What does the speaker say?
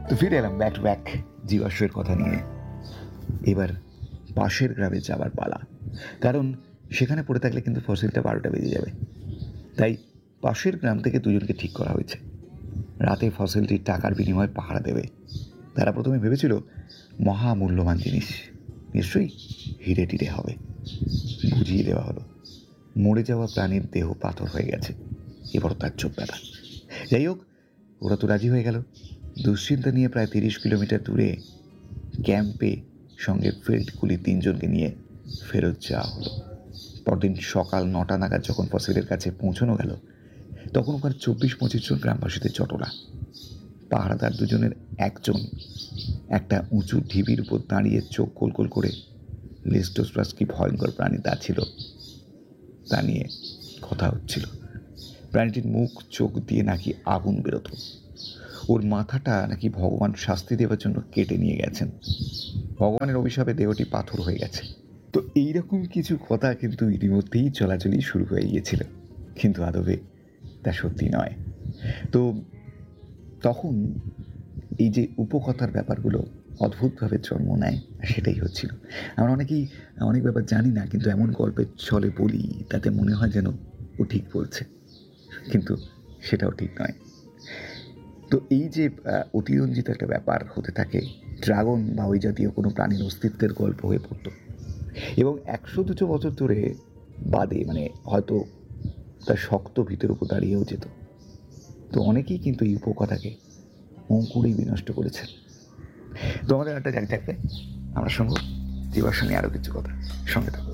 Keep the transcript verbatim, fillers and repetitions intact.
তো ফিরে এলাম ব্যাক টু ব্যাক জীবাশ্মের কথা নিয়ে। এবার পাশের গ্রামে যাবার পালা, কারণ সেখানে পড়ে থাকলে কিন্তু ফসিলটা বারোটা বেজে যাবে। তাই পাশের গ্রাম থেকে দুজনকে ঠিক করা হয়েছে। রাতে ফসিলটি টাকার বিনিময়ে পাহারা দেবে। তারা প্রথমে ভেবেছিল মহামূল্যবান জিনিস, নিশ্চয়ই হিরে টিরে হবে। বুঝিয়ে দেওয়া হলো মরে যাওয়া প্রাণীর দেহ পাথর হয়ে গেছে, এবার তার চোখ ব্যথা। যাই হোক, ওরা তো রাজি হয়ে গেল। দুশ্চিন্তা নিয়ে প্রায় তিরিশ কিলোমিটার দূরে ক্যাম্পে সঙ্গে ফিল্ড কুলি তিনজনকে নিয়ে ফেরত যাওয়া হলো। পরদিন সকাল নটা নাগাদ যখন ফসিলের কাছে পৌঁছানো গেল, তখন ওখানে চব্বিশ পঁচিশ জন গ্রামবাসীদের চটলা। পাহারাদার দুজনের একজন একটা উঁচু ঢিবির উপর দাঁড়িয়ে চোখ কোলকোল করে লিস্টোস্ট্রাস কি ভয়ঙ্কর প্রাণী তা ছিল তা নিয়ে কথা হচ্ছিল। প্রাণীটির মুখ চোখ দিয়ে নাকি আগুন বেরোত। ওর মাথাটা নাকি ভগবান শাস্তি দেওয়ার জন্য কেটে নিয়ে গেছেন। ভগবানের অভিশাপে দেহটি পাথর হয়ে গেছে। তো এইরকম কিছু কথা কিন্তু ইতিমধ্যেই চলাচলই শুরু হয়ে গিয়েছিল, কিন্তু আদবে তা সত্যি নয়। তো তখন এই যে উপকথার ব্যাপারগুলো অদ্ভুতভাবে জন্ম নেয়, সেটাই হচ্ছিল। আমরা অনেকেই অনেক ব্যাপার জানি না, কিন্তু এমন গল্পের ছলে বলি তাতে মনে হয় যেন ও ঠিক বলছে, কিন্তু সেটাও ঠিক নয়। তো এই যে অতিরঞ্জিত একটা ব্যাপার হতে থাকে, ড্রাগন বা ওই জাতীয় কোনো প্রাণীর অস্তিত্বের গল্প হয়ে পড়তো, এবং একশো দুশো বছর ধরে বাদে মানে হয়তো তার শক্ত ভিতর উপর দাঁড়িয়েও যেত। তো অনেকেই কিন্তু এই উপকথাকে অঙ্কুরেই বিনষ্ট করেছেন। তো আমাদের একটা জানি থাকবে, আমরা শুনবো জীবাশ্ম নিয়ে আরও কিছু কথা, সঙ্গে থাকবো।